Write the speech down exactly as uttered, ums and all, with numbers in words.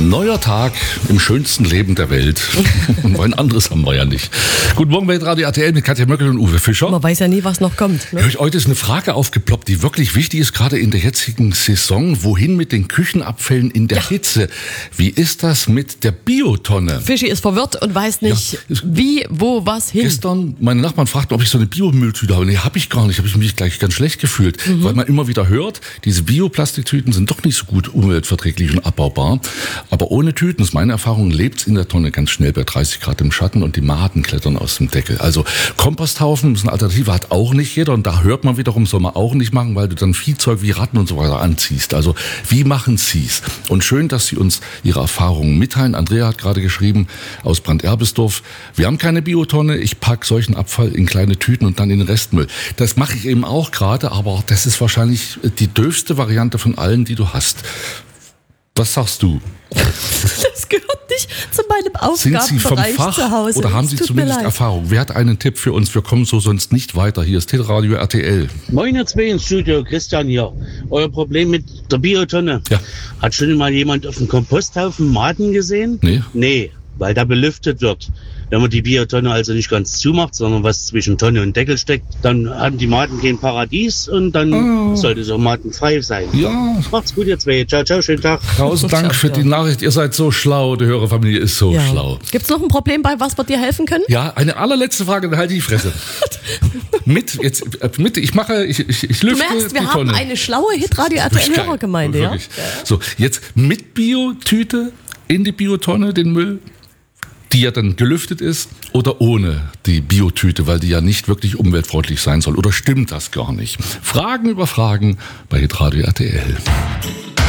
Neuer Tag im schönsten Leben der Welt. Und ein anderes haben wir ja nicht. Guten Morgen bei Radio R T L mit Katja Möckel und Uwe Fischer. Man weiß ja nie, was noch kommt. Ne? Heute ist eine Frage aufgeploppt, die wirklich wichtig ist, gerade in der jetzigen Saison. Wohin mit den Küchenabfällen in der ja. Hitze? Wie ist das mit der Biotonne? Fischi ist verwirrt und weiß nicht, ja. wie, wo, was hin. Gestern, meine Nachbarn fragten, ob ich so eine Biomülltüte habe. Nee, habe ich gar nicht. Habe ich mich gleich ganz schlecht gefühlt. Mhm. Weil man immer wieder hört, diese Bioplastiktüten sind doch nicht so gut umweltverträglich und abbaubar. Aber ohne Tüten, das ist meine Erfahrung, lebt es in der Tonne ganz schnell bei dreißig Grad im Schatten und die Maden klettern aus dem Deckel. Also Komposthaufen ist eine Alternative, hat auch nicht jeder und da hört man wiederum, soll man auch nicht machen, weil du dann Viehzeug wie Ratten und so weiter anziehst. Also wie machen sie es? Und schön, dass Sie uns Ihre Erfahrungen mitteilen. Andrea hat gerade geschrieben aus Branderbisdorf, wir haben keine Biotonne, ich packe solchen Abfall in kleine Tüten und dann in den Restmüll. Das mache ich eben auch gerade, aber das ist wahrscheinlich die döfste Variante von allen, die du hast. Was sagst du? Das gehört nicht zu meinem Aufgabenbereich Sind Sie vom Fach zu Hause. oder haben Sie zumindest Erfahrung? Wer hat einen Tipp für uns? Wir kommen so sonst nicht weiter. Hier ist Teleradio R T L. Moin ihr zwei ins Studio, Christian hier. Euer Problem mit der Biotonne. Ja. Hat schon mal jemand auf dem Komposthaufen Maden gesehen? Nee. Nee, weil da belüftet wird. Wenn man die Biotonne also nicht ganz zumacht, sondern was zwischen Tonne und Deckel steckt, dann haben die Maden kein Paradies und dann oh. sollte es auch madenfrei sein. Ja. Macht's gut, ihr zwei. Ciao, ciao, schönen Tag. Tausend Dank für die Nachricht. Ihr seid so schlau. Die Hörerfamilie ist so ja. schlau. Gibt's noch ein Problem, bei was wir dir helfen können? Ja, eine allerletzte Frage, dann halte ich die Fresse. mit, jetzt, mit, ich mache, ich, ich, ich lüfte Du merkst, wir die haben Tonne. eine schlaue Hitradio R T L-Hörergemeinde, ja? So, jetzt mit Biotüte in die Biotonne, den Müll, die ja dann gelüftet ist, oder ohne die Biotüte, weil die ja nicht wirklich umweltfreundlich sein soll. Oder stimmt das gar nicht? Fragen über Fragen bei Hitradio R T L.